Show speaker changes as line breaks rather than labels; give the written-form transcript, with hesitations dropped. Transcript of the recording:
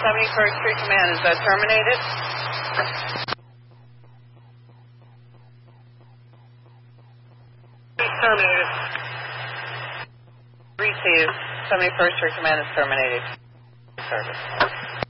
71st Street Command, is that terminated?
Terminated.
Received. 71st Street Command is terminated. Service.